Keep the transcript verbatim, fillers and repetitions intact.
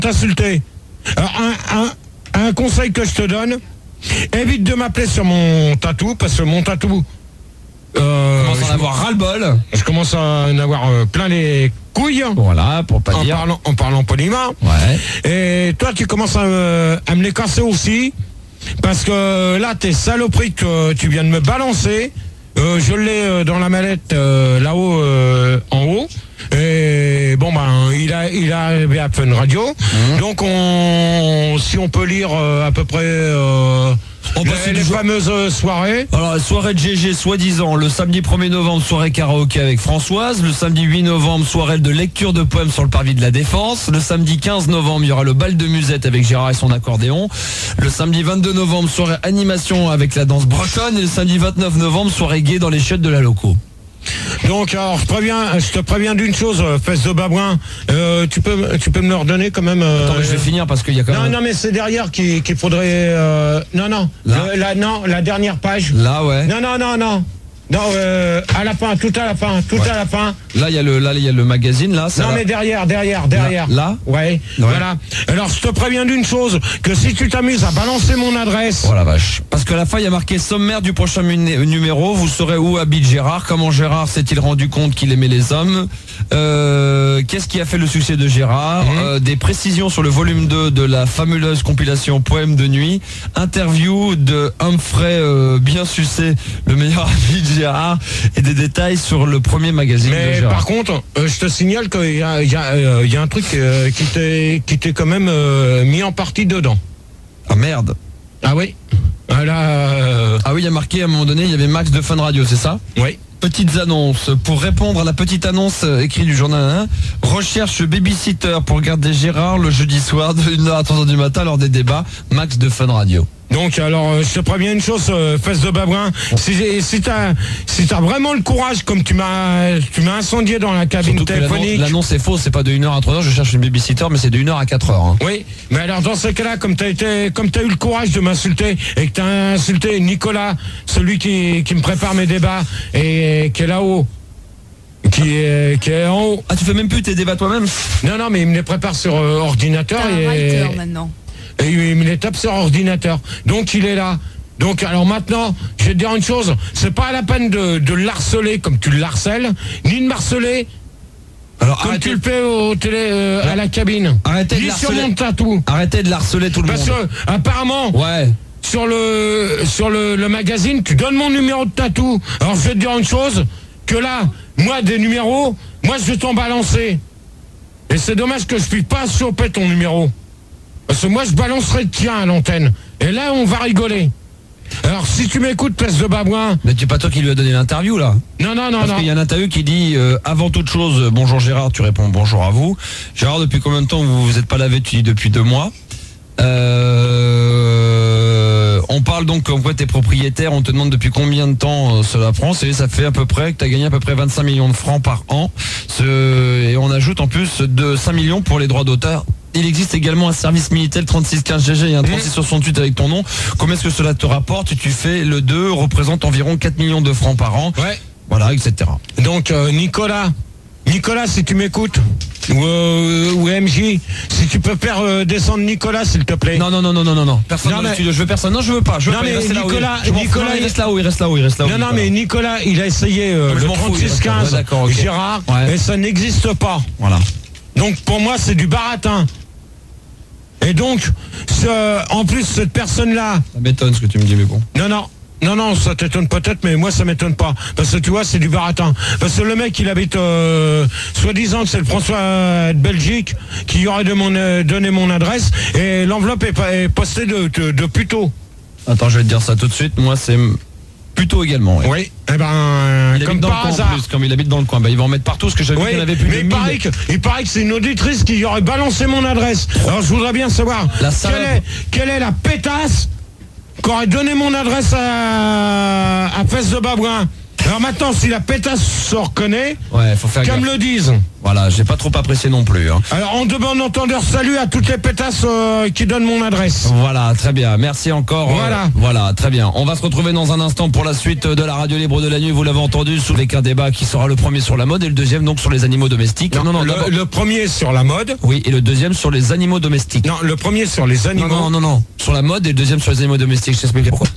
t'insulter. Alors, un, un, un conseil que je te donne, évite de m'appeler sur mon tatou, parce que mon tatou... Euh, commence à en avoir ras-le-bol. Je commence à en avoir euh, plein les couilles. Voilà, pour pas en dire. Parlant, en parlant poliment. Ouais. Et toi, tu commences à, euh, à me les casser aussi. Parce que là, tes saloperies que tu viens de me balancer, euh, je l'ai dans la mallette euh, là-haut, euh, en haut. Et bon, ben, il a, il a arrivé à Fun Radio. Mmh. Donc, on, si on peut lire euh, à peu près... Euh, On passe les, les fameuses soirées. Alors, soirée de G G, soi-disant, le samedi premier novembre, soirée karaoké avec Françoise. Le samedi huit novembre, soirée de lecture de poèmes sur le parvis de la Défense. Le samedi quinze novembre, il y aura le bal de musette avec Gérard et son accordéon. Le samedi vingt-deux novembre, soirée animation avec la danse bretonne. Et le samedi vingt-neuf novembre, soirée gay dans les chiottes de la loco. Donc, alors, je préviens, je te préviens d'une chose, fesse de babouin, euh, tu peux, tu peux me le redonner quand même. Euh, Attends, mais je vais finir parce qu'il y a quand non, même. Non, mais c'est derrière qu'il qu'il faudrait. Euh, non, non, là. Le, la, non, la dernière page. Là, ouais. Non, non, non, non. Non, euh, à la fin, tout à la fin, tout ouais. à la fin. Là, il y a le, là, il y a le magazine, là. Ça non, va. mais derrière, derrière, derrière. Là, là ouais, ouais. Voilà. Alors, je te préviens d'une chose, que si tu t'amuses à balancer mon adresse. Oh la vache. Parce que à la fin, il y a marqué sommaire du prochain numéro. Vous saurez où habite Gérard. Comment Gérard s'est-il rendu compte qu'il aimait les hommes. Euh, Qu'est-ce qui a fait le succès de Gérard. Mmh. euh, Des précisions sur le volume deux de la fabuleuse compilation Poèmes de nuit. Interview de Humphrey euh, bien sucé, le meilleur ami de Gérard, et des détails sur le premier magazine. Mais de Gérard. Par contre, euh, je te signale qu'il y a, il y a, euh, il y a un truc euh, qui t'est qui t'est quand même euh, mis en partie dedans. Ah merde. Ah oui. Ah, là, euh... ah oui, il y a marqué à un moment donné, il y avait Max de Fun Radio, c'est ça? Oui. Petites annonces. Pour répondre à la petite annonce écrite du journal un, recherche babysitter pour garder Gérard le jeudi soir de une heure à trois heures du matin lors des débats. Max de Fun Radio. Donc alors, je te préviens une chose, euh, fesse de babouin, si, si t'as si t'as vraiment le courage, comme tu m'as tu m'as incendié dans la cabine surtout téléphonique. L'annonce est fausse, c'est pas de une heure à trois heures, je cherche une babysitter, mais c'est de une heure à quatre heures. Hein. Oui, mais alors dans ce cas-là, comme t'as été, comme t'as eu le courage de m'insulter et que t'as insulté Nicolas, celui qui, qui me prépare mes débats et qui est là-haut. Qui est, qui est en haut. Ah, tu fais même plus tes débats toi-même? Non, non, mais il me les prépare sur euh, ordinateur. T'as et, un writer maintenant. Et il me les tape sur ordinateur. Donc il est là. Donc alors maintenant, je vais te dire une chose, c'est pas la peine de, de l'harceler comme tu le harcèles, ni de m'harceler alors, comme arrêtez... tu le fais au télé, euh, ouais. à la cabine. Arrêtez ni de sur mon tatou. Arrêtez de l'harceler tout le Parce monde. Parce que apparemment, ouais. sur le sur le, le magazine, tu donnes mon numéro de tatou. Alors je vais te dire une chose, que là, moi des numéros, moi je vais t'en balancer. Et c'est dommage que je puisse pas choper ton numéro. Parce que moi, je balancerai le tien à l'antenne. Et là, on va rigoler. Alors, si tu m'écoutes, place de babouin... Mais c'est pas toi qui lui as donné l'interview, là? Non, non, non, Parce non. qu'il y a une interview qui dit, euh, avant toute chose, bonjour Gérard, tu réponds bonjour à vous. Gérard, depuis combien de temps vous vous êtes pas lavé? Tu dis depuis deux mois. Euh... On parle donc comme quoi t'es propriétaire, on te demande depuis combien de temps euh, cela prend. Et ça fait à peu près que t'as gagné à peu près vingt-cinq millions de francs par an. Ce... Et on ajoute en plus de cinq millions pour les droits d'auteur. Il existe également un service Minitel trente-six quinze G G et un trente-six soixante-huit avec ton nom. Combien est-ce que cela te rapporte? Tu fais le deux, représente environ quatre millions de francs par an. Ouais. Voilà, et cetera. Donc, euh, Nicolas, Nicolas, si tu m'écoutes, ou, euh, ou M J, si tu peux faire euh, descendre Nicolas, s'il te plaît. Non, non, non, non, non, non, non. Personne non, dans mais... le studio. Je veux personne. Non, je veux pas. Je veux non, pas. mais il Nicolas, il... Nicolas, il reste là où il reste là où il reste là où. Non, non, mais Nicolas, il a essayé euh, non, le trente-six quinze, ouais, okay. Gérard, ouais. Et ça n'existe pas. Voilà. Donc, pour moi, c'est du baratin. Et donc, ce, en plus, cette personne-là... Ça m'étonne ce que tu me dis, mais bon. Non, non, non, non, ça t'étonne peut-être, mais moi, ça m'étonne pas. Parce que tu vois, c'est du baratin. Parce que le mec, il habite, euh, soi-disant, c'est le François de Belgique qui aurait de mon, euh, donné mon adresse, et l'enveloppe est, est postée de, de, de Puteaux. Attends, je vais te dire ça tout de suite. Moi, c'est... Plutôt également, oui. Oui, eh ben, il comme par hasard. Plus, comme il habite dans le coin, bah, il va en mettre partout, parce que j'avais oui, vu qu'il y en avait plus mais de il paraît, que, il paraît que c'est une auditrice qui aurait balancé mon adresse. Alors je voudrais bien savoir quelle est, quelle est la pétasse qui aurait donné mon adresse à, à Fesse de Babouin. Alors maintenant, si la pétasse se reconnaît, Ouais, faut faire qu'elle gaffe. me le dise. Voilà, j'ai pas trop apprécié non plus. Hein. Alors on demande entendeur salut à toutes les pétasses euh, qui donnent mon adresse. Voilà, très bien. Merci encore. Voilà. Euh, voilà, très bien. On va se retrouver dans un instant pour la suite de la radio libre de la nuit. Vous l'avez entendu, avec un débat qui sera le premier sur la mode et le deuxième donc sur les animaux domestiques. Non, non, non, le, d'abord- le premier sur la mode. Oui, et le deuxième sur les animaux domestiques. Non, le premier sur les non, animaux. non, non, non. Sur la mode et le deuxième sur les animaux domestiques. Je t'expliquerai pourquoi.